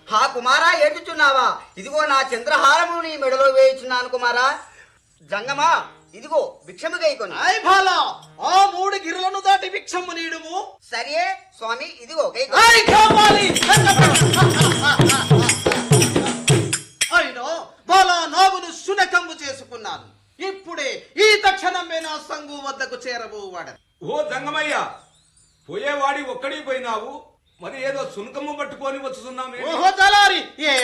హా కుమారా ఏడ్చుచున్నావా? ఇదిగో నా చంద్రహారము నీ మెడలో వేయుచున్నాను కుమారా. జంగమా ఇదిగో భిక్షము గైకొని. బాలా ఆ 3 గిరులను దాటి భిక్షము నీడుము. సరే స్వామి ఇదిగో అయినో బాలా నాగును శునకంబు చేసుకున్నాను. ఇప్పుడే ఈ తక్షణమే నా సంగు వద్దకు చేరబోవాడు. ఓ జంగమయ్య, పోయేవాడి ఒక్కడి పోయినావు, మరి ఏదో సునకము పట్టుకొని వచ్చుతున్నామే. ఓహో తలారి